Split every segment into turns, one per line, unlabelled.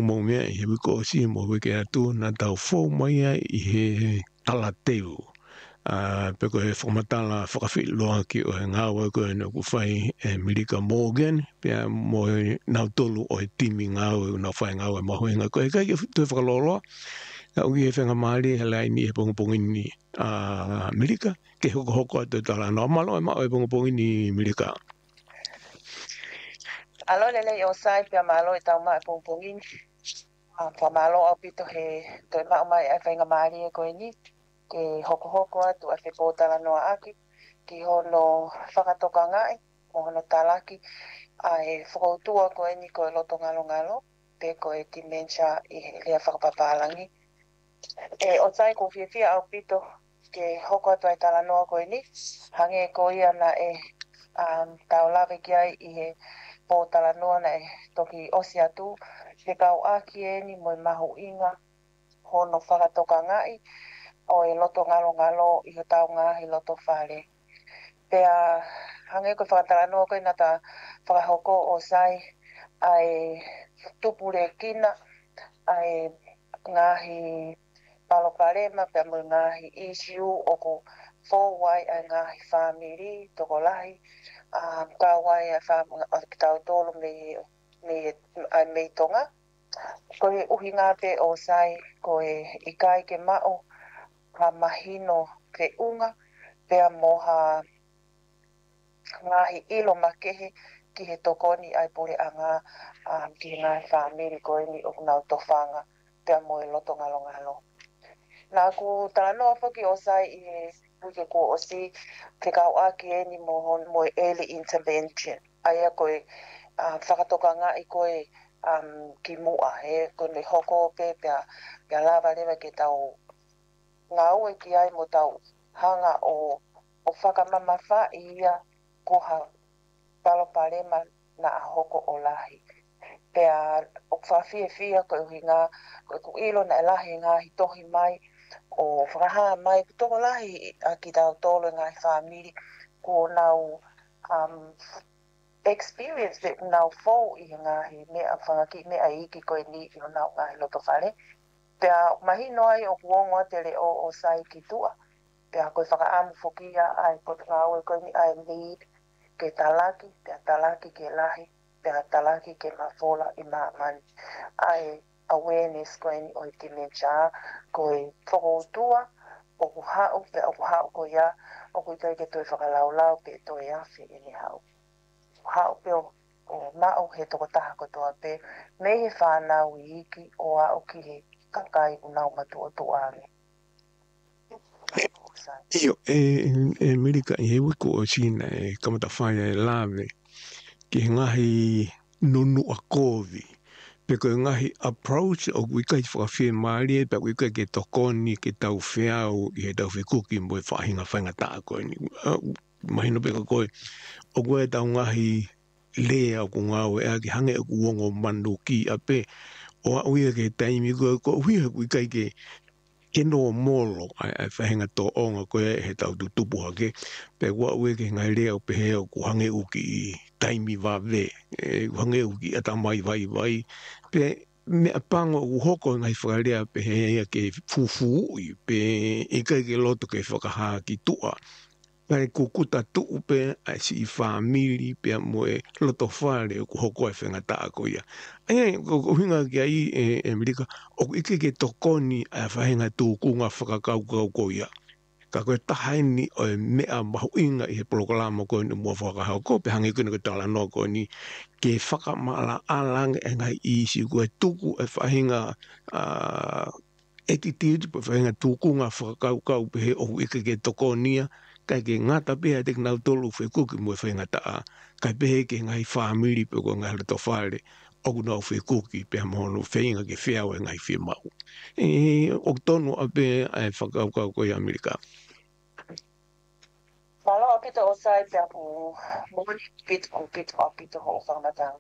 mo mea I he wiko o si mo wike atu na tau fō mai ai I he tala teu. Peko he whamatala whakawhi loa ki o he ngāua koe na ku whai Mirika Morgan, pia mo he nau tolu o he timi ngāua na whai ngāua mahoenga koe kai ke tue whakaloloa. Ka uki he whenga maari he lai ni he pongopongini Mirika, ke hoko hoko atu tala no malo e mao he pongopongini Mirika.
Alo lele o sai pia malo e tau mai pongopongini. Pa malo au pito he toi mao mai e whenga maari e koe ni. Ke hoko hoko atu a te pōtala noa aki, ki hono whakatoka ngai, mo hono talaki, a e whakautua koe ni koe loto ngalo ngalo, pe koe dementia I lea whakapapalangi. E o tai ko whiawhia au pito, ke hoko atu ai tala noa koe ni, hange ko ia na e tau lawe ki ai I he pōtala noa na e toki osi atu, te kau aki e ni moi mahu inga, hono whakatoka ngai, o e loto ngalo ngalo I ho tau ngahi loto whare. Pea hange koe whakatala noa koe na ta whakahoko o sai ai tupure kina ai ngahi paloparema pea mo ngahi issue o ko fōwai ai ngahi whamiri toko lahi kawai ai tau tolo me ai meitonga. Koe uhi ngā pe o sai koe ikai ke mao ha mahino ke unga, pea moha ngahi ilo makehe ki he tokoni ai pure a ngā ki ngā whamiri koe ni o nau tofanga, pea moe loto ngalo ngalo. Nā ku tala noa whaki o sai I he puke ko o si te kau aki e ni moe early intervention. Aia koe whakatoka ngā I koe ki mua, he koe hoko pe pea lava lewa ke tau ngā ue ki ai mo tau hanga o whakamama wha ia koha paloparema na a hoko o lahi. Pea o whawhia whia koe hui ngā, koe ku ilo na lahi ngā hi tohi mai, o whakaha mai ku toko lahi a ki tau tolo ngā hi whamiri, ko nau experience that nau fōu I ngā hi mea whangaki mea iki koe ni I o nau ngā hi loto whare. Pea mahino ai o kuongo atere o sai ki tua. Pea koe whakaamu whokia ai kote ngā ue koe ni ai lead ke talaki, pea talaki ke lahi, pea talaki ke mawhola I maamani. Ai awareness koe ni o dementia, koe whakautua, o ku hau, pea o ku hau koe ia, o ku ikai ke toi whakalaulau pe toi awhi ini hau. Hau pe o mao he toko taha kotoa pe, me he whanau I iki o a o ki he kakai unau matu o tuare.
Iyo, Amerika I he wiko o China e kamata whai e lawe ki he ngahi nunu a kovi. Peko e ngahi approach o kuikai whakawhia maari e pia kuikai ke tokoni ke tau whiau I he tau whikuki mo e whahinga whainga taa koe ni. Mahino peka koe o koe tau ngahi lea o ku ngāwe ea ki hange o ku wongo manu ki a pe o a uia ke taimi koe ko uia kuikai ke no molo ai whahinga tō onga koe he tau tutupu hake pe kua ue ke ngai lea o pehe o ku hange uki I taimi wawe hange uki ata mai vai pe me apango u hoko ngai whakalea pehe ke fufu ui pe ikai ke loto ke whakaha ki tua Kai kukuta tuu pe ai si family pe moe loto whare o ku hoko e whengata ako ia. Ai, ko hinga ki ai Amerika, o ike ke tokoni a whahenga tūkunga whakakaukau ko ia. Ka koe tahaini o e mea mahu inga I he proklama koe ni mua whakahau ko pe hangi kune ko tala no koe ni ke whakamala alang e ngai isi koe tuku e whahenga attitude pe whahenga tūkunga whakakaukau pe he o ike ke tokonia kai ke ngata pēha te nau tolu whekuki mui whaingata a, kai pēhe ke ngai whamiri pe ko ngai rato whare, oku nau whekuki pēha mohono whainga ke whiau e ngai whemau. O tonu a pē ai whakaukau koe Amerika.
Malo a pito o sai pēha pu moni pito a pito ho whangatang.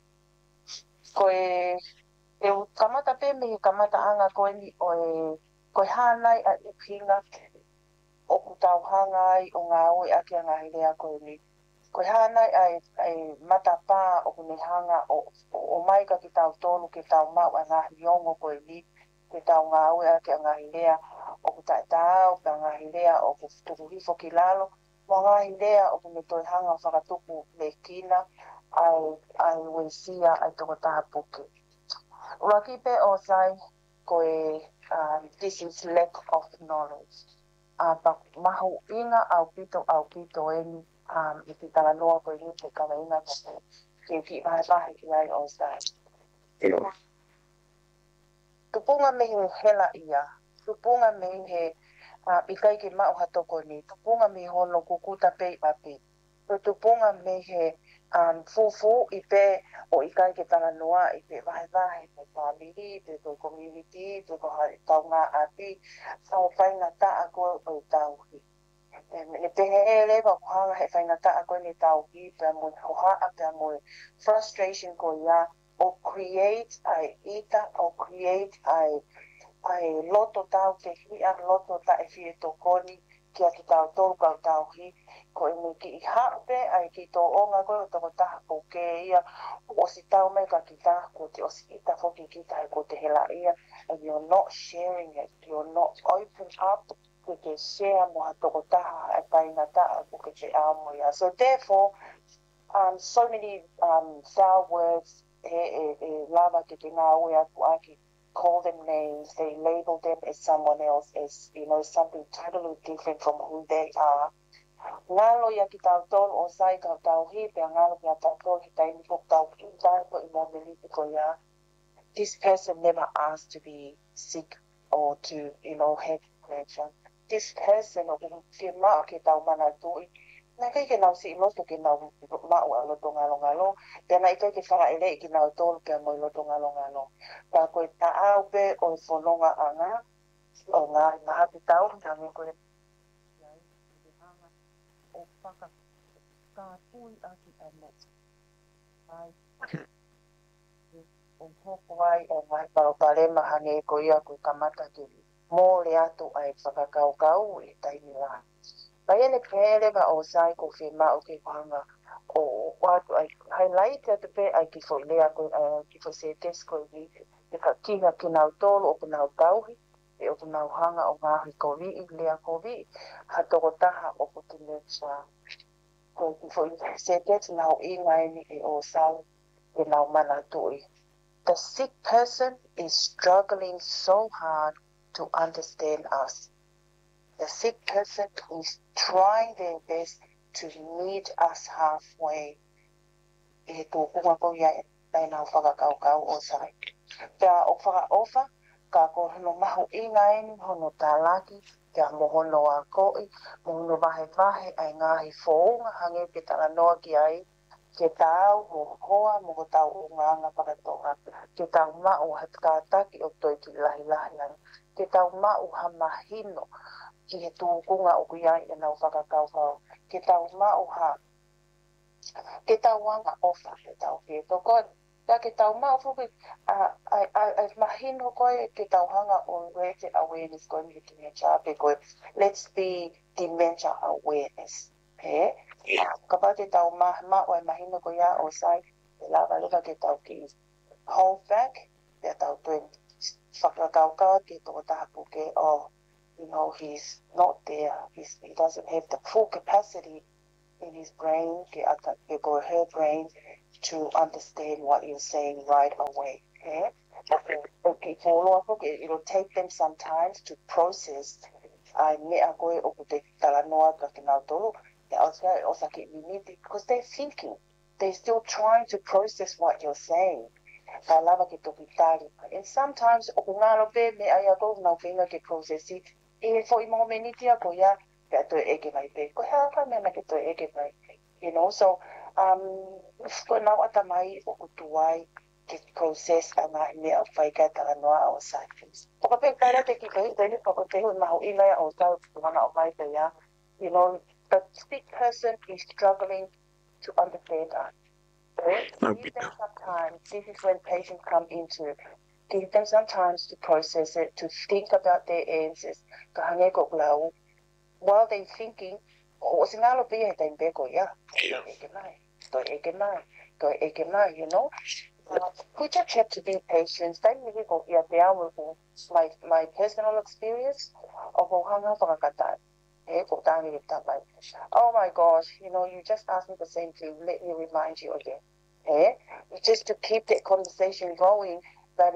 Koe e kamata pē me kamata anga koe ni koe hānai a ukinga o ku tau hangai o ngā oi ake a ngā hirea koe ni. Ko hana ai matapa o kuni hanga o mai ka ki tau tonu ki tau mau a ngahi yongo ko ni ki tau ngā ue a ki a ngahi lea o ku tai tau ki a ngahi lea o ku tuku hifo ki lalo mo ngahi lea o kuni toi hanga whakatuku le kina ai weisia ai toko taha puki. Ua ki pe o sai koe this is lack of knowledge. Pa mahu inga au pito eni I te tala noa koe ni te kawaina ke ki vahe ki ai o sai. Tupunga me he hela ia. Tupunga me he ikai ke mau hatoko ni. Tupunga me hono kukuta pei api. Tupunga me he fufu i pe o ikai ke tala noa i pe vahe pe family, pe ko community, pe ko tau ngā api. Sau whainga ta a koe o tauhi. Ne pehe e lewa kuhanga he whainga ta a koe ni tauhi, pe mui hoha pe mui frustration ko ia o create ai ita o create ai loto tau te hia loto ta e fie to koni kia ki tau tolu kau tau hi ko imi ki i hape ai ki tō onga koe o toko taha po ke ia o si tau me ka ki taha ko te o si ita foki ki taha ko te hela ia and you're not sharing it, you're not open up to ke share mo ha toko taha e painga taha ko ke te amo ia. So therefore, so many foul words lava ke te ngā ue aku aki call them names, they label them as someone else, as something totally different from who they are. Ngalo ia ki tau tonu o sai kau tau hi, pia ngalo kia tau tonu ki taimi kuk tau ki tai ko i mō meliti ko ia. This person never asked to be sick or to, have depression. This person, o ki maa ki tau mana tui, nā kai ke nau si i loto ke nau mau a loto ngalo. Pena i kai ke whakaele ki nau tolu ke mo i loto ngalo. Tā koe tā au pe o i whanonga a ngā, o ngā i maha pi tau, tā ngi koe o whaka kā pui a ki a net. O hoko ai o mai paropare mahane ko ia koe kamata ki mō le atu ai whakakau e taimi rā. Pai ene pēle wa o sai ko whima o ke kohanga o watu ai highlight atu pe ai ki fo lea ko ki fo se test ko ni te ka kinga ki nau tolu o kunau tauhi e o kunau hanga o ngahi ko vi lea ko vi ha toko taha o kutine sa ko ki fo se test nau i ngai ni e o sau e nau mana tui. The sick person is struggling so hard to understand us. The sick person is trying their best to meet us halfway. E tō kunga ko ia e tai nau whakakaukau o sai. Pea o whakaofa, ka ko hono mahu i ngaini, hono tālaki, kia mohono a koi, mohono vahe ai ngahi whounga, hange pe tala noa ki ai, ke tau ho hoa, moho tau o nganga whakatonga, ke tau mau hat kātaki o toi ki lahi, ke tau mau ha mahino, ki he tūkunga o kuiai e nau whakakaukau. Ke tau mau ha, ke tau wanga ofa, ke tau ke tokon. Ka ke tau mau fuki, ai mahino koe ke tau hanga o rete awareness koe mi ki mea chape koe. Let's be dementia awareness. He? Ka pa te tau mau ai mahino koe ia o sai, e lava leka ke tau ki hold back, te tau tuen whakakaukau ke toko tahapu ke o. He's not there. He doesn't have the full capacity in his brain, or her brain, to understand what you're saying right away. Okay, it'll take them some time to process. Because they're thinking. They're still trying to process what you're saying. And sometimes, so ko na ata mai o kutuai ke process ana me o fai ka tala noa o sai. O ka pe kara te ki kai te ko ko te ma ho ina o sa mana o mai te ya. The sick person is struggling to understand us. Give them some time. This is when patients come into. Give them some time to process it, to think about their answers. While they're thinking, o singalo pe e tem pe ko ya e ke mai you know. We just have to be patient. Then we go yeah there with my personal experience of hanga pakakatan. Oh my gosh, you know, you just asked me the same thing. Let me remind you again. Eh? Just to keep the conversation going, then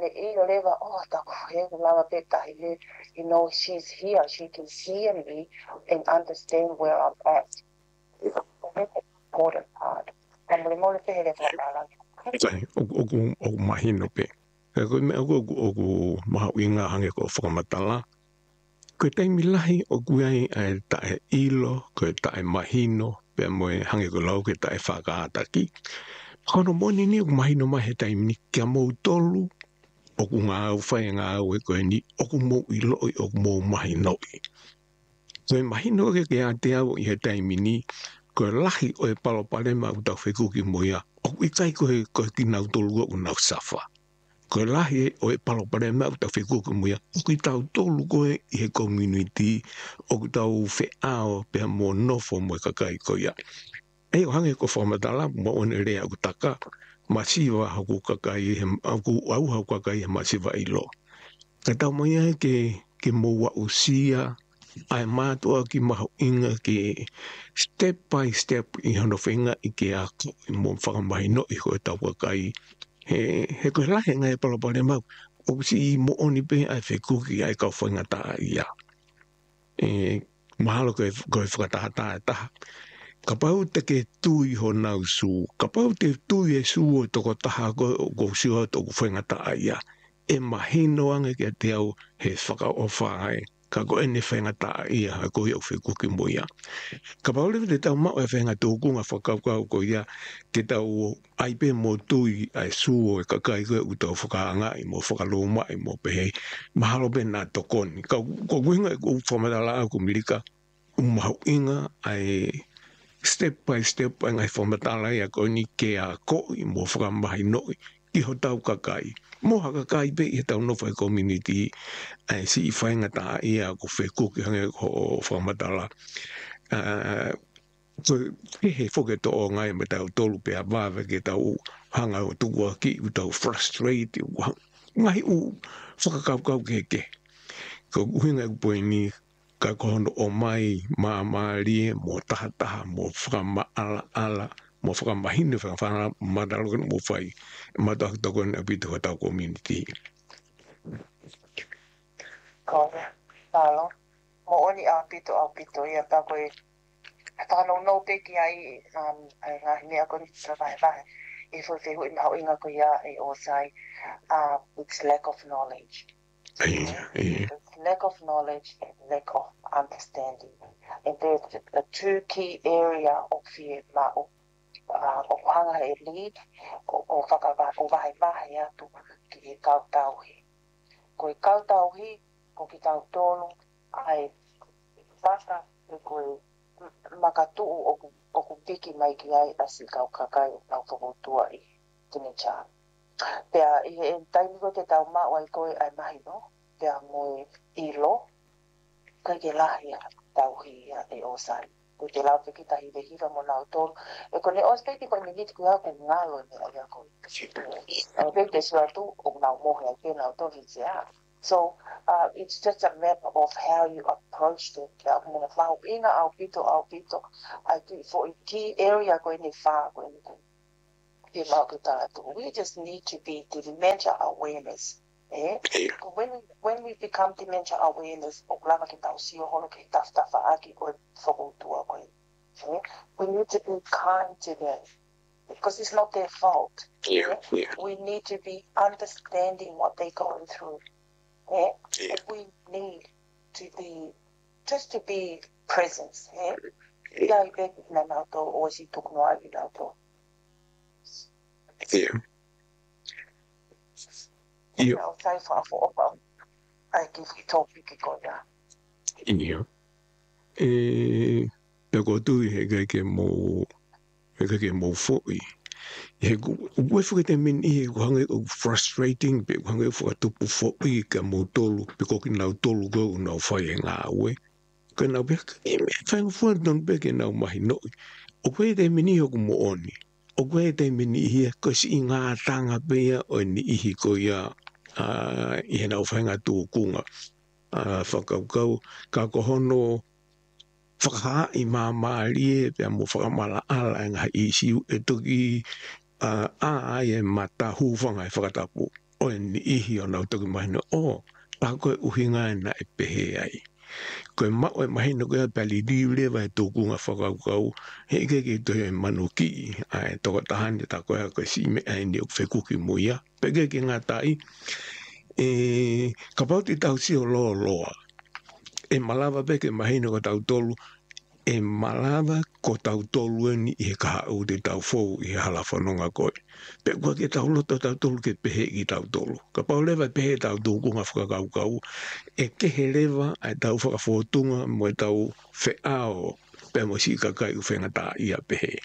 you know, she's here, she can see me and understand where I'm at. It's an important part.
o mahino pe. Ko me o mahawinga hange ko whakamatala. Ko taimi lahi o kuai ai tae ilo, ko tae mahino, pe moe hange ko lau ke tae whakaataki. Kono moni ni o mahino mai he taimi ni kia mou tolu, o ku ngā au whai ngā au e koe ni, o ku mou iloi, o ku mou mahino i. So e mahino ke a te au i he taimi ni, ko lahi o e palopale ma utau whekuki moia, o ku ikai koe ki nau tolu o nau safa. Ko lahi o e palopare mea o tau whekuku muia. O ki tau tolu koe i he community, o ki tau wheao pēr mō nofo mo e kakai koia. E o hange ko whamatala, mo one rea o taka, masiwa haku kakai, haku au hau kakai he masiwa ilo. Ka tau mai ai ke moua usia, ai mātua ki maho inga ke step by step i hano whenga i ke ako i mō whakamahi no i koe tau kakai. He koe lahe ngai palapare mau. O si i mo oni pe ai whekuki ai kau whainga taa ia. Mahalo koe whakataha taha. Ka pau te ke tui ho nau su. Ka pau te tui e su o toko taha ko siwa toko whainga taa ia. E mahino ange ke te au he whakaofa ai. Ka ko ene whainga taa ia ha koe au whekuki mo ia. Ka paule te tau mao e whenga tōkunga whakaukau ko ia te tau aipe mō tui ai suo e kakai koe u tau whakaanga i mō whakaloma i mō pehe mahalo pe nā tokoni. Ko kuinga e ku whamatala au kumirika mahu inga ai step by step ai ngai whamatala ia ko ni ke a ko i mō whakamahi noi ki ho tau kakai. Mō haka kai pe i tau nowhai community ai si i whainga tā ia ko whekuki hange ko whamatala. So he whoke to o ngai me tau tolu pe a wawe ke tau hanga o tukua ki u tau frustrate ngai u whakakaukau ke. Ko uhinga upoe ni ka kohono o mai rie mo taha mo whakamaala ala mo whakamahine whakawhana madalokan mo whai matahutokon a bitu ha tau community.
Kore, talo. Mo oni a pito ia pa koe whanau no pe ki ai ngahi mea koni trawahe e whewhehu i maho inga ko ia e o sai it's lack of knowledge. Lack of knowledge and lack of understanding. And there's the two key area of fear ma o hanga e lead o wahe atu ki e kautauhi. Ko e kautauhi ko ki tau tonu ai waka e koe makatu o ku piki mai ki ai asi kau kakai nau whakotua i tine cha. Pea i e taimi ko te tau maa ai koe ai mahi no. Pea moe ilo. Kai ke lahi a tau hi a e osai. Ko te lau peki tahi de hiva mo nau tolu. E kone ospeki koe miniti kui au koe ngalo e mea ia koe. E peki te sua tu o nau mohe a ke nau tolu i a. So it's just a matter of how you approach it. I think for a key area going far, we just need to be dementia awareness. When we become dementia awareness, we need to be kind to them because it's not their fault. We need to be understanding what they're going through. We need to be just to be present. I give you topic koya.
Peko tui he ke mo foi. He ue whakete min i he kuhange o frustrating pe kuhange whakatupu fo i ka mo tolu pe koki nau tolu ko nau whai e ngā ue. Ko na be ke me fang fu don be ke na mai no. O koe te mini o ku mo oni. O koe te mini hia ko si ngā tanga pia o ni ihi ko ia i he nau whainga tūkunga. Whakaukau ka kohono whakaha i mā mārie pia mo whakamala ala e ngā isiu e toki ai e mata hūwhanga e whakatapu. O ni ihi o nau toki mahina o tā koe uhinga e na e pehe ai. Koe mao e mahina koe pali liure vai tūkunga whakaukau he ike ki toi manu ki ai toko tahani tā koe koe si me ai ni o whekuki muia. Peke ki ngā tai ka pauti tau si o loa loa. E malawa peke mahina ko tau tolu e malawa ko tau tolu ni i he kaha u te tau fou i he hala whanonga koe. Pe kua ke tau loto tau tolu ke pehe ki tau tolu. Ka pau lewa pehe tau tūkunga whakaukau e kehe lewa ai tau whakafotunga mo e tau wheao pe mo si kakai u whengata ia pehe.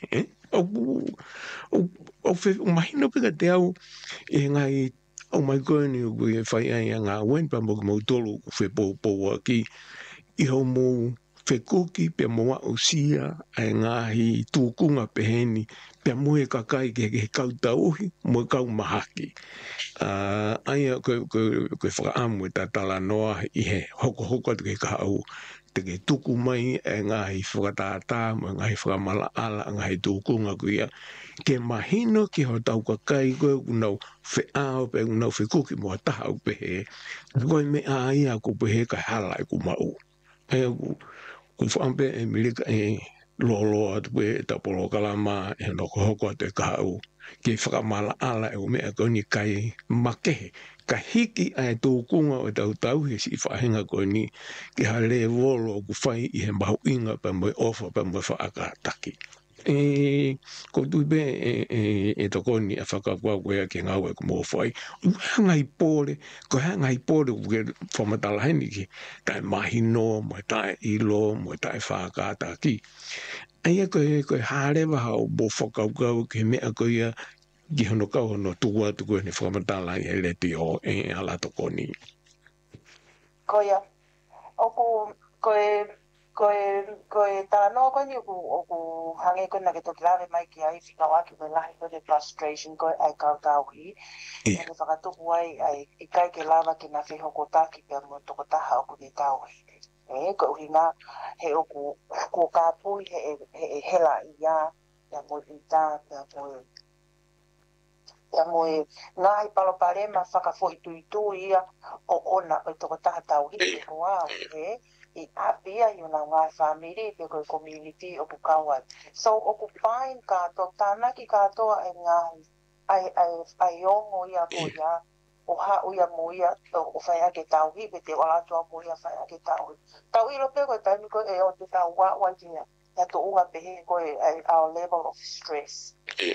O mahina peka te au e ngai o mai koe ni u e whai ai a ngā wen pa mo ki tolu whe pou aki i ho mou whekuki pia moa o sia ai ngāhi tūkunga peheni pia mo e kakai ke he kautauhi mo e kau mahaki. Aia koe whakaamu e tā tala noa i he hoko te ke kahau te ke tuku mai e ngāhi whakatātā mo e ngāhi whakamala ala ngāhi tūkunga kuia ke mahino ki ho tau kakai koe unau wheao pe unau whekuki mo a taha u pehe koe me a ia ko pehe ka hala e ku mau. Aia ku whaampe e milika e loloa atu e tapolo kalama e noko hoko atu e kahau ke whakamala ala e o mea koni kai makehe ka hiki ai tūkunga o tau tau he si whahenga koe ni ke hale wolo ku whai i he mahu inga pa moe ofa pa moe whaakataki. Ko tui be e tokoni a whakakua koea ke ngau e ku mō whai. Ngai pōre, ko ngai pōre uke whamatala heni ki tai mahino, mo tai ilo, mo tai whakataki. Aia koe hārewa hao mō whakaukau ke mea koea ki hono kau hono tuku atu koe ni whamatala i he leti o e ala tokoni.
Koia, oku koe tāno koe ni oku hange koe na ke toki lawe mai ki ai whika waki koe lahi koe te frustration koe ai kau tauhi. E ke whakatuku ai i kai ke lawa ki na whihoko taki pia mo toko taha oku te tauhi. Koe uhi ngā he oku ko kāpui he hela i ia pia mo i tā pia mo ia moe ngāhi palopare whakafo i tui ia o ona o toko taha tauhi te koa i apia i una ngā whamiri pe koe community o pukawai. So o ku pain kātou tānaki kātoa e ngāhi ai ongo ia ko ia o hau ia mo ia o whai ake tauhi pe te walatua mo ia whai ake tauhi. Tau ilo pe koe taimi koe e o te tau wāwai tia ia to unga pehe koe our level of stress.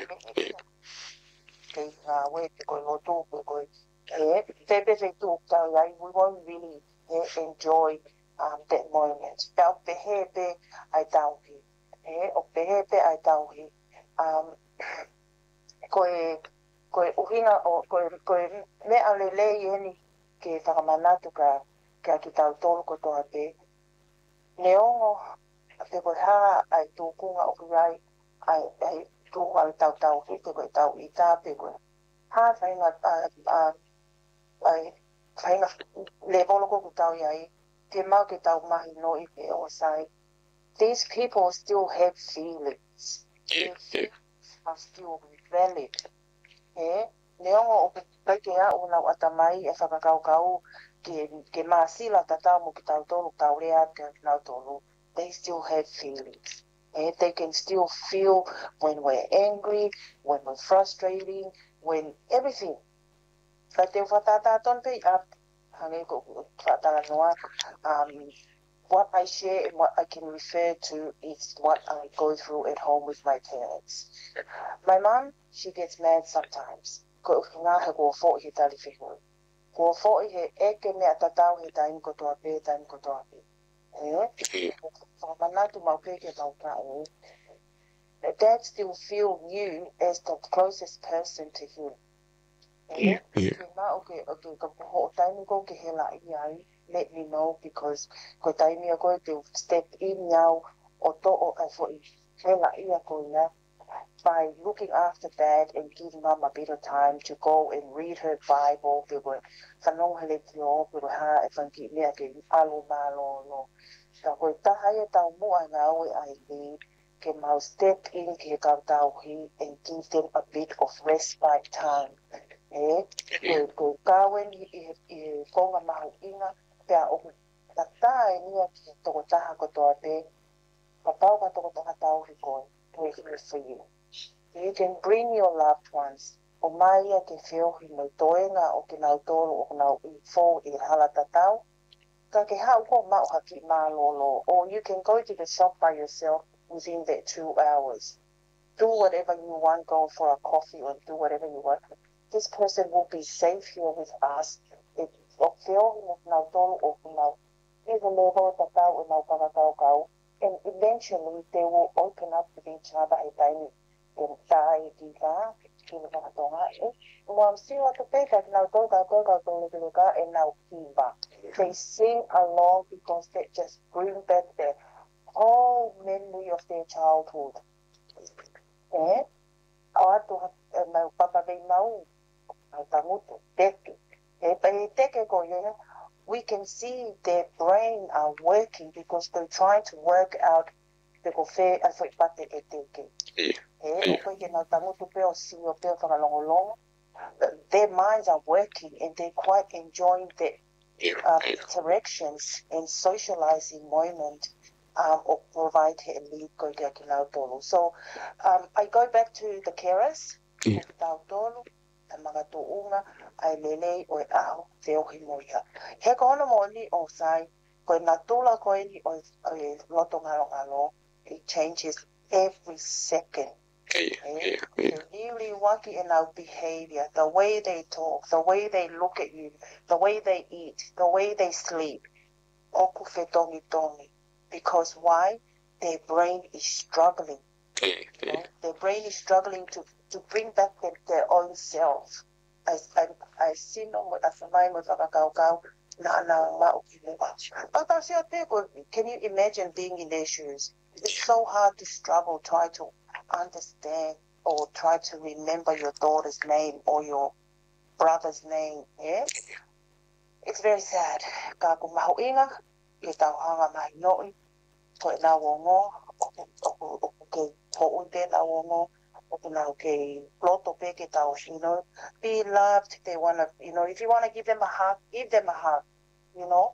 Kei ngā we pe koe lotu pe koe pepe fe tu tau iai we won't really enjoy that moment. Pea o pehe pe ai tauhi. O pehe pe ai tauhi. Koe uhinga o koe mea lele i eni ke whakamanatu ka ki tau tolu ko toa pe. Neongo pe koe haa ai tūkunga o kurai ai tūkunga ai tau tauhi pe koe tau i tā pe koe. Haa whainga whainga le voloko ku tau iai. Te mau ke tau mahi no i pe o sai. These people still have feelings. Their feelings are still valid. Neongo o kai ke a una watamai e whakakaukau ke maasila tatau mo ki tau tolu tau rea ke nau tolu. They still have feelings. They can still feel when we're angry, when we're frustrating, when everything. Ka te whatata ton pe a hange ko whatala noa. What I share and what I can refer to is what I go through at home with my parents. My mom, she gets mad sometimes. Ko ngā he kua fōi he tali whihoi. Kua fōi he eke mea tatau he taimi kotoa pe, taimi kotoa pe. Whamanatu mau peke mau ka o. Dad still feel you as the closest person to him. Mā o ke ka poho o taimi ko ke hela i ai. let me know because ko taimi a koe to step in now o to o ai fo I whela ia ko ia by looking after Dad and giving Mum a bit of time to go and read her Bible. They were whanong hele te o, pero ha e whanki mea ke alo malo no. Ka koe taha e tau mua ngā oe ai lead, ke mau step in ke kau tau hi and give them a bit of respite time. Koe kawen I konga mahu inga, pia o tata e nia ki toko taha kotoa te, papau ka toko taha tau hi koe, we're here for you. You can bring your loved ones. O mai a ke whiohi no toenga o ke nau toro o nau I fō I hala tatau. Ka ke hau ko mau haki mā lolo. Or you can go to the shop by yourself within that 2 hours. Do whatever you want, go for a coffee or do whatever you want. This person will be safe here with us. If o whiohi no nau toro o nau iho leho tatau o nau kakakau. And eventually they will open up with each other e taimi. Tai ki ka, ki no whakatonga e. Mua msiwa to peka ki nau toka ka e nau kiwa. They sing along because they just bring back the whole memory of their childhood. Au atu mau papa vei mau, au tangutu, teke. Pe teke ko ia, we can see their brain are working because they're trying to work out the kofe a foi pate e teke. Their minds are working and they're quite enjoying the interactions and socializing moment or provide a lead. So I go back to the carers. Ai lele o ao te ohi moia. He kono mo ni o sai, koe na tula koe ni o loto ngalo, it changes every second. They're really waki in our behavior, the way they talk, the way they look at you, the way they eat, the way they sleep. Oku fe tongi tongi. Because why? Their brain is struggling. Their brain is struggling to bring back their own self. I see no more as a mind with a can you imagine being in their shoes? It's so hard to struggle, try to understand or try to remember your daughter's name or your brother's name. Yeah? It's very sad. Kako mahu inga, I tau hanga mai noi, ko e nā wongo, o ke hounde nā wongo, okay, you know, be loved. They want to, you know, if you want to give them a hug, give them a hug. You know,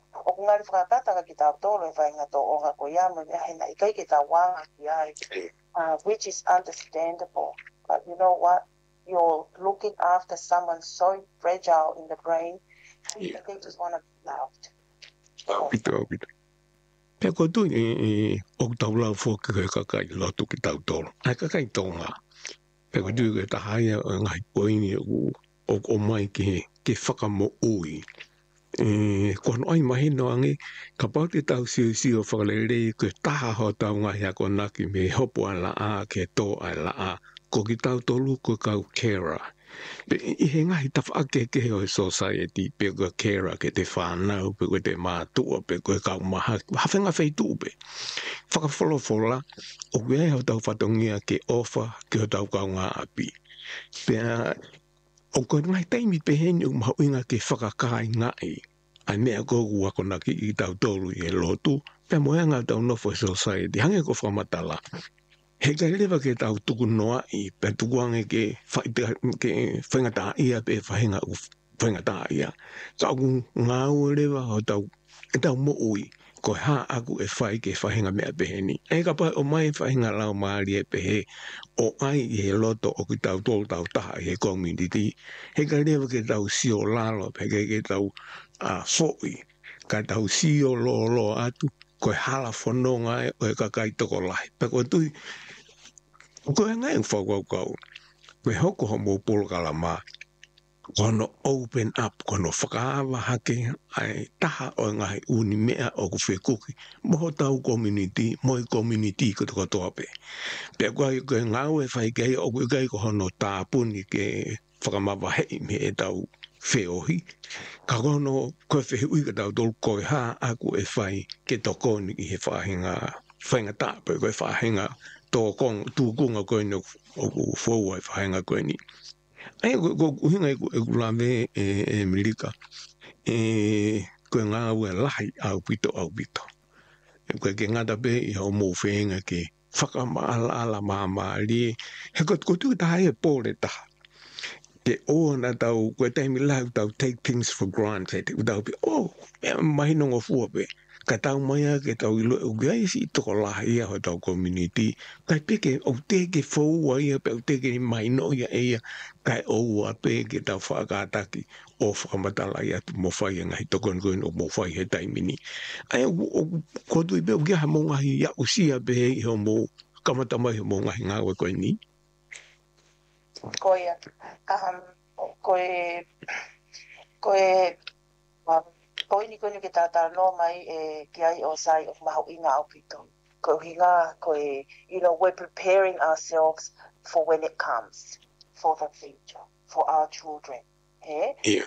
which is understandable. But you know what? You're looking after someone so fragile in the brain. They just want to be loved.
Pe ko tu o tau lau fo ke kakai lotu ki tau tolo. Ai kakai tonga. Pe ko tu ke tahaya o ngai poini o mai ke whakamo ui. Kono ai mahi no ange, ka pau te tau siu whakalere ke taha ho tau ngai a ko naki me hopo a la a ke tō a la a. Ko ki tau tolu ko kau carer. Pe I he ngahi tawha ake ke o society pe ko carer ke te whanau, pe ko te mātua, pe ko kau maha, hawhenga wheitu pe. Whakawholofola, o wea ho tau whatongia ke ofa, ke ho tau kau ngā api. Pea, o koe ngai taimi pe heni o mahu inga ke whakakai ngai. Ai mea kogu wako naki I tau tolu I lotu, pea moea ngā tau nofo society, hange ko whamatala. He kai lewa ke tau tuku noa I pe tukuange ke whaingata ia pe whahinga u whaingata ia. Ka aku ngā ua lewa ho tau, e tau mo ui, ko ha aku e whai ke whahinga mea peheni. E ka pai o mai whahinga lau maari e pehe, o ai I he loto o ki tau tolu tau taha I he community. He kai lewa ke tau sio lalo, pe ke tau fōi, ka tau sio lo atu, ko hala whanonga o e kakai toko lai. Pe ko tui, ko e ngai whakau, me hoko ho mō polo kalama, kono open up, kono whakaawa hake, ai taha o ngai uni mea o ku whekuki, moho tau community, moi community ko toko toape. Pea koe ngau e whai kei, o koe kei ko hono tāpuni ke whakamawa hei me e tau whiohi. Ka kono koe whihui ka tau tolu koe ha aku e whai ke tokoni I he whahinga whainga tāpe koe whahinga tūkunga koe ni o whau ai whahinga koe ni. Ai ko hinga e kulame e Amerika koe ngā ua lahi au pito. Koe ke ngata pe I hau mō whenga ke whakamaala māmaari. He ko tu taha e pōre taha. Te o na tau, koe taimi lau tau take things for granted. Tau pe, mai nongo fua pe. Ka tau mai a ke tau ilo, ai si toko lahi ia ho tau community. Kai peke, au teke fau ia pe, au teke mai no ia eia. Kai o a pe ke tau whakataki o whakamatala ia tu mo whai a ngahi toko koe no mo whai he taimi ni. Ai, ko tui pe, kia ha mo ngahi ia usia pe hei ho mo kamatamai ho mo ngahi ngāwe koe ni.
Koia, koini ke tata no mai ki ai o sai of mahu inga au pito. Ko hinga we're preparing ourselves for when it comes, for the future, for our children. Yeah.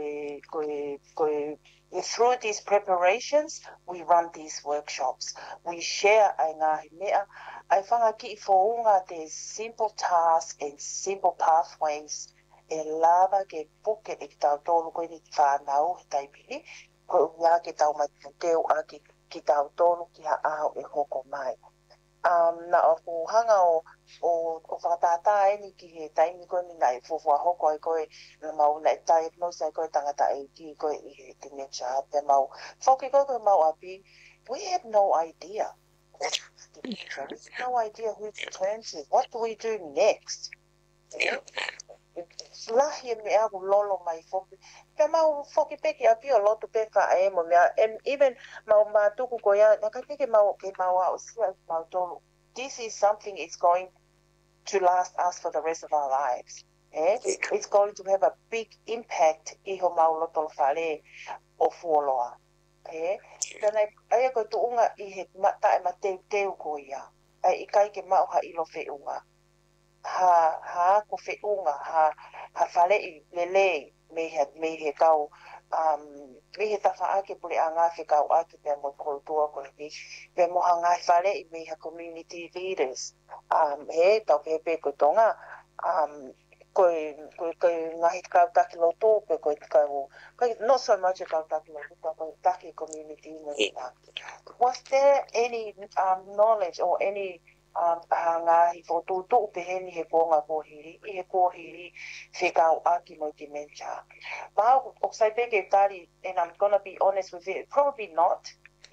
Through these preparations, we run these workshops. We share ai ngāhi mea. Ai whanga ki I whaunga there's simple tasks and simple pathways. E lava ke puke e tau tolu koe ni whanau he taipiri. Koe unga ke tau matuteu a ki tau tolu ki ha aho e hoko mai. Na o hanga o whakatata ni ki he taimi koe ni nai fufua hoko ai koe na mau na diagnose ai koe tangata e ki koe I he dementia te mau. Whoki koe mau api, we have no idea. We have no idea who to turn to. What do we do next? Lahi me aku lolo mai foki. Ka mau foki peki api o lotu pefa e mo mea. And even mau matuku ko ya, naka peki mau au sia mau tolu. This is something it's going to last us for the rest of our lives. It's going to have a big impact I ho mau loto whare o fuoloa. Tēnei, ai koe tu unga I he mata e mateu ko ia. Ai I kai ke mau ha ilo whiunga. Ha ako whiunga, ha whare I lelei me he kau, me he tawha ake pule a ngā whikau ake pia mo koutua ko ni. Pia moha ngā whare I me he community leaders. Tau pepe ko tonga, koe ngahi kau taki loto pe koe kau, not so much kau taki loto, koe taki community. Was there any knowledge or any ngahi whotutu pe heni he konga kohiri, I he kohiri whekau aki mo dementia? Pau, oksai peke tari, and I'm gonna be honest with it, probably not.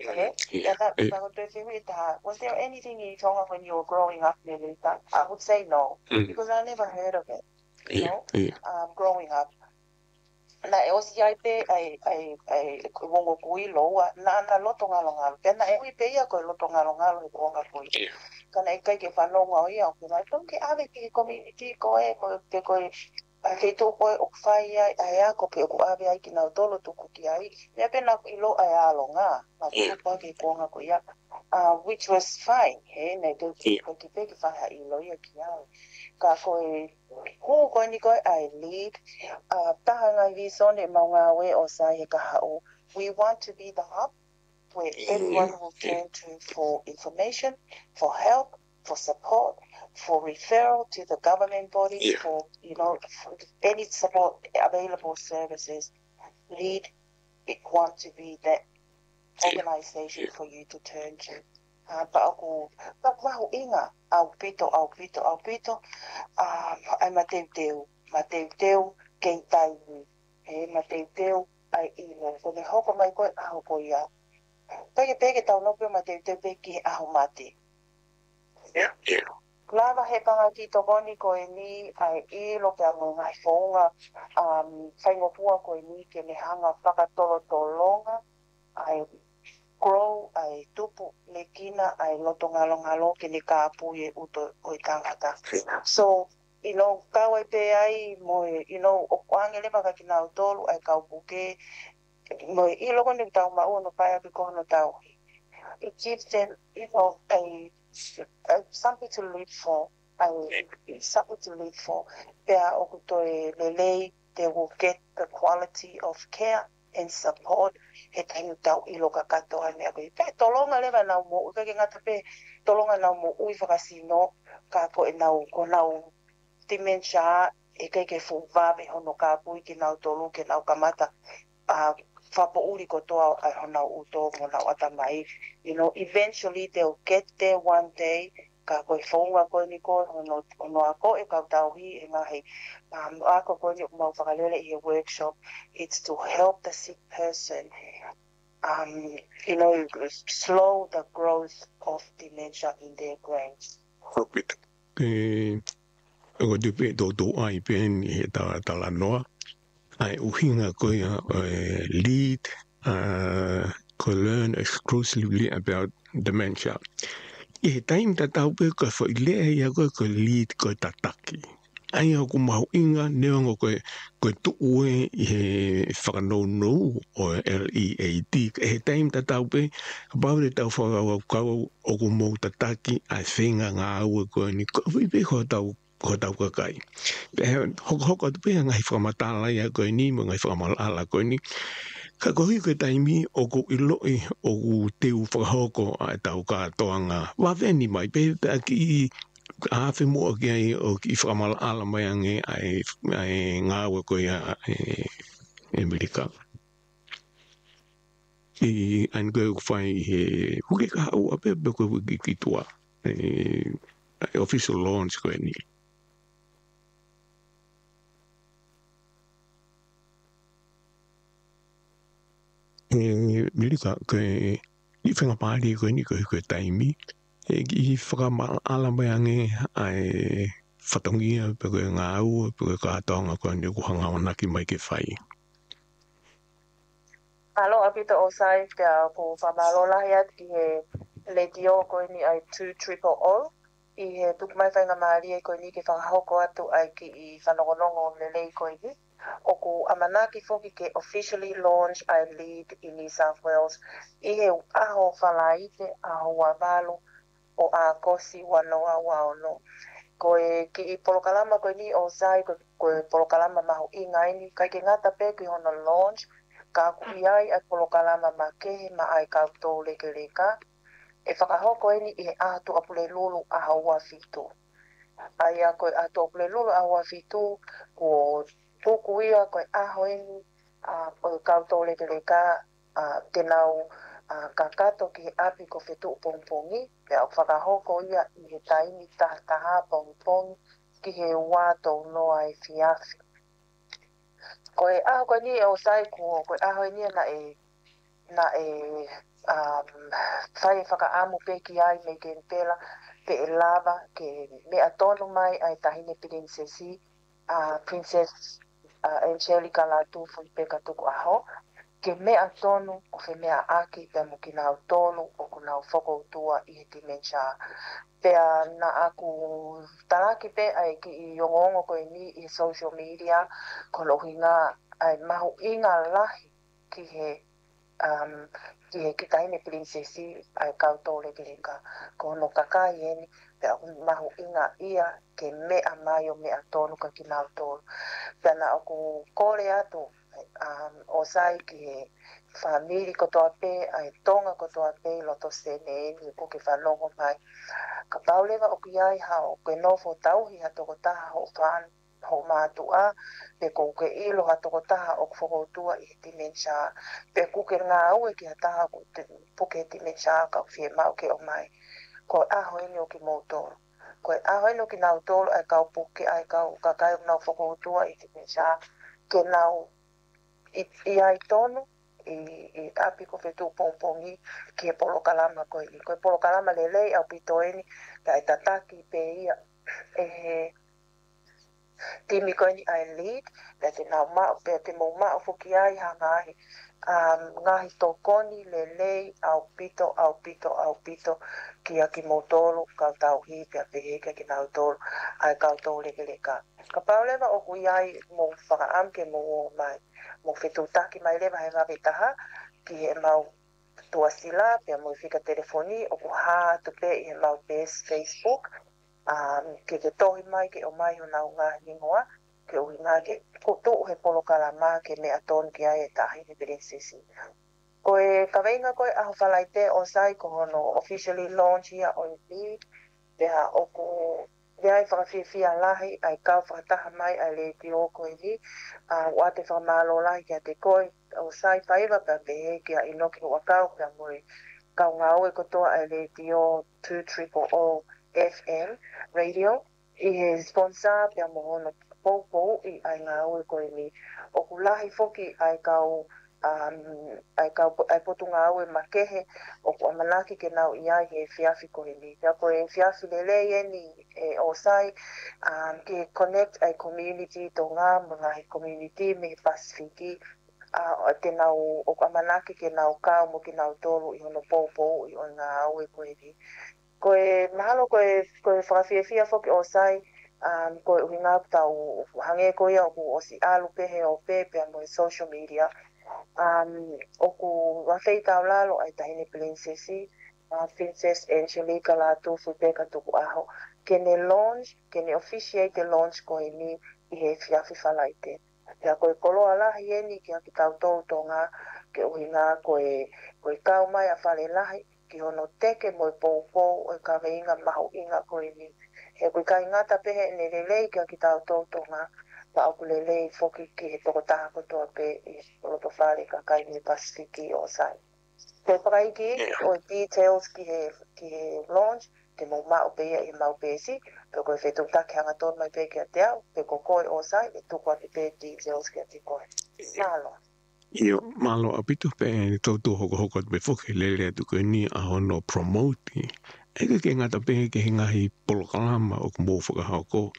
Was there anything in Tonga when you were growing up, Melita? I would say no, because I never heard of it. Growing up. Na e osi ai pe ai wongo kui loa na loto ngalo pena e ui pe ia ko loto ngalo e konga kui kana e kai ke whanonga o ia ko mai tonke ave ki community ko e ke to ko o fai ai a ko pe ko ave ai ki na tolo tuku ki ai ia pena I lo ai alonga na ko ke konga ko ia which was fine ne to ko ki pe ki fa I lo ia ki ai ka ko ni ko ai lead tahanga visone maunga we o sa he ka hao. We want to be the hub where everyone will turn to for information, for help, for support, for referral to the government bodies, for for any support available services. Lead, it want to be that organization for you to turn to. Pa wahu inga au pito ai mateu kei taiwi mateu ai ilo ko me hoko mai koe aho ko ia peke tau nope mateu peki aho mate lava he panga ki tokoni koe ni ai ilo ke ango ngai whaunga whaingopua koe ni ke me hanga whakatolo tolonga ai grow ai tupu le kina ai loto ngalo ke ni ka apuye uto o tangata. So, kawe pe ai mo, o kwangele maka kina utolu ai kau puke mo loko ni tau mauno paya ki kono tau. It gives them, something to live for. Something to live for. Pea o kutoe lelei they will get the quality of care and support he taimi tau I loka katoa mea koe. Pe tolonga lewa nau mo ui kake ngata pe tolonga nau mo ui whakasino ka ko e nau ko nau dementia e kei ke fuwawe hono ka pui ki nau tolu ke nau kamata whapo uri ko toa ai honau uto mo nau atamai. You know, eventually they'll get there one day ka koe whaunga koe ni koe hono ako e kau tauhi e ngahi ako koe ni mau whakalele I a workshop. It's to help the sick person you know, slow the growth of dementia in their brains.
Hopit. O te pe do ai pe ni he tala noa. Ai uhinga koe lead ko learn exclusively about dementia. I he taim ta tau pe ko fo ile ia ko lead ko tataki. Ai ko mau inga neongo ko tu ue I he whakano no o LEAD. He taim ta tau pe paure tau whakau o ko mau tataki ai whenga ngā ue ko ni ko pe ko tau kakai. Hoko te pēha ngai whakamatala ia koe ni, mo ngai whakamalala koe ni. Ka kohi koe taimi o ko iloi o ku teu whakahoko a tau katoa ngā. Wawheni mai pe ki hawhi mua ki ai o ki whakamalala mai ange ai ngā ua koe Amerika. I an koe whai he huke ka hau a pe koe wiki ki tua. Official launch koe ni. Milika koe I whangapāri koe ni koe taimi I whakamala mai ange ai whatongia pe koe ngā ua pe koe kātonga koe ni kuhanga wanaki mai ke whai.
Alo apito o sai pia ko whamalo lahi atu I he ledio koe ni ai 200 I he tukumai whainga maari e koe ni ke whakahoko atu ai ki I whanongonongo lelei koe ni. O ku amanaki foki ke officially launch I lead in New South Wales. I he aho whalaite aho wawalo o a kosi wanoa waono. Koe ki I polokalama koe ni o sai koe polokalama mahu I ngaini. Kai ke ngata pe ki hono launch ka kui ai a polokalama ma kehe ma ai kautou leke leka. E whakahoko eni I he atu apule lulu a haua fitu. Ai a koe atu apule lulu a haua fitu ko tuku ia koe aho eni o kautou leke leka te nau kakato ki he api ko whetu pongpongi. Pea o whakahoko ia I he taimi taha pongpongi ki he wātou noa e fiafi. Koe aho koe ni o sai ko koe aho eni na whai whakaamu pe ki ai me ke pela pe e lava ke mea tonu mai ai tahine princesi Princess Angelica la tufu I pe katuku aho ke mea tonu o fe mea aki pe mo ki nau tonu o ku nau whoko utua I he dementia. Pea na aku taraki pe ai ki I ongongo koe ni I social media ko lohi ngā ai mahu inga lahi ki he ki tahine princesi ai kautou leke leka ko no kakai eni pe mahu inga ia ke mea mai o mea tonu ka ki nau tonu. Pea na aku kore atu o sai ki he whamiri kotoa pe ai tonga kotoa pe loto sene eni ko ke whanongo mai. Ka paulewa o ki ai hao koe nofo tauhi ha toko taha ho whan ho mātua pe ko ke ilo ha toko taha o whokotua I dementia. Pe kuke ngā ue ki ha taha ko te puke dementia ka whie mau ke o mai. Ko aho eni o ki mōtoro. Ko aho eni o ki nau toro ai kau puke ai kau kakai o nau whokotua I dementia. Ke nau I ai tonu I api ko whetu pongpongi ki he polokalama koe ni. Koe polokalama lelei au pito eni ka e tataki pe ia e he timi koe ni ai lead pe te nau mao pe te mou mao fuki ai ha ngahi ngahi tokoni lelei au pito ki a ki motoro kau tau hi pe a peheka ki nau toro ai kau tau leke leka. Ka paulewa o kui ai mo whakaamke mo mai mo whetutaki mai lewa he ngawe taha ki he mau tua sila pe a mo whika telefoni o ku haa tupe I he mau best Facebook ke te tohi mai ke o mai o nau ngā hingoa ke uhinga ke kutu he polo kalama ke me aton kia e tahi he princesi. Koe kaweinga koe aho whalaite o sai ko hono officially launch ia o i pēha oku Veai whakawhiwhia lahi ai kau whakataha mai ai le ti o koe ni. Wa te whamalo lahi kia te koe o sai whaiva pa pehe kia inoki o wakau kia mui. Kau ngā oe kotoa ai le ti o 200 FM radio. I he sponsor pia mohono pou i ai ngā oe koe ni. Oku lahi foki ai kau ai potu ngā oe makehe o kua manaki ke nau ia he fiafi koe ni. Kia koe fiafi lele ieni o sai ke connect ai community to ngā mga he community me Pasifiki te nau o kua manaki ke nau kau mo ke nau tolu i hono pou i o ngā oe koe ni. Koe mahalo koe whakawhiawhia foki o sai koe uhi ngā tau hange koe o ku osi alu pehe o pepe mo social media. Oku wawhei tau lalo ai tahine princesi, Princess Angelica la tufu peka tuku aho. Kene launch, kene officiate the launch koe ni i he fiafi whalaite. Pea koe koloa lahi eni ki aki tau tau tonga ke uhi ngā koe kau mai a whale lahi ki hono teke mo i pou o ka weinga mahu inga koe ni. He koe ka ingata pehe ne lelei ki aki tau tau tonga pa aku lelei foki ki he toko taha kotoa pe i roto whare ka kai ni Pasifiki o sai. Te whakaiki o details ki he launch, te mo mau pe ia i mau pesi, pe koe whetu take hanga ton mai pe ki a te au, pe ko koe o sai, e tuku ati pe details ki a te koe. Nalo.
Io, malo apito pe tautu hoko te foki lele atu koe ni a hono promote. Eke ke ngata pe ke ngahi polokalama o kumbo whakahau ko.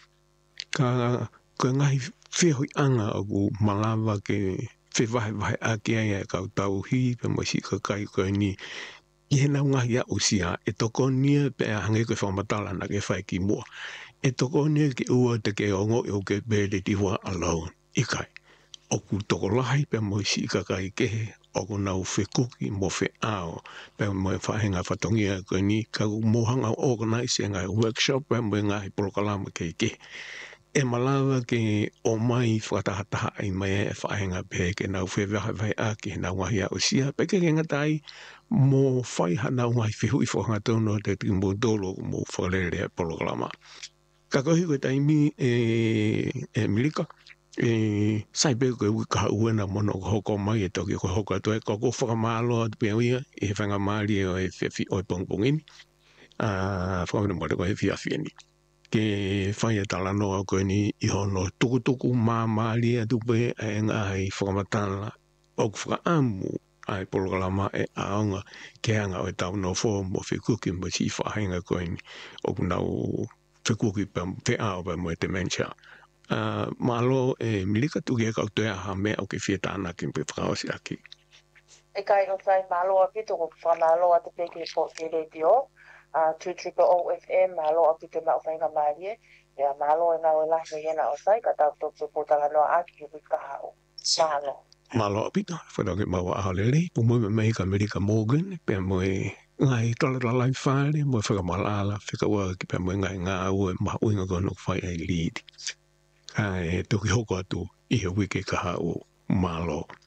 Ka ngahi whehoi anga o ku malawa ke whewahe ake ai kau tau hi pe mo si ka kai koe ni. I he nau ngahi a usia e toko nia pe a hange koe whamatala na ke whai ki mua. E toko nia ke ua te ke ongo i o ke bele diwa alone. I kai. Oku toko lahi pe mo si ka kai kehe. Oku nau whekuki mo whe ao. Pe mo e whahenga whatongia koe ni. Ka mohanga organize ngai workshop pe mo e ngahi polokalama ke kehe. E malawa ke o mai whakatahataha ai mai e whahenga pe ke nau whewahe a ke nau ngahi a usia. Pe ke ngata mo whaiha nau ngahi whihui whakatono te tiki mo dolo mo whakarere polokalama. Ka kohi koe taimi Milika. Sai pe koe wikaha uena mono hoko mai e toki ko hoko atu e koko whakamalo atu pia uia e he whangamari o e whiawhi o e pongpongini. Whakamina mo te koe he whiawhi ni. Ke whai e tala noa koe ni i hono tukutuku mamari atu pe e ngai whakamatala o ku whakaamu ai polokalama e aonga ke hanga o e tau no fo mo whikuki mo si whahenga koe ni o ku nau whikuki pa te ao pa mo e dementia. Malo e Milika tuki e kau toea ha mea o ke whietana ki mpe whakaosi aki.
E kai o sai malo a pito ko whamalo a te peke po te radio. 200 FM malo a pito ma o whainga marie. Ea malo e ngau e lahi iena o sai ka tau tō pōtala noa aki ki wika hao. Malo.
Malo a pito, whanake maua aho lele. Pumoi me mei ka Amerika Morgan, pia moe ngai talalai whare, moe whakamalala, whikaua ki pia moe ngai ngā ue maha uinga kono whai ai lead. Kai toki hoko atu i he wike ka hao malo.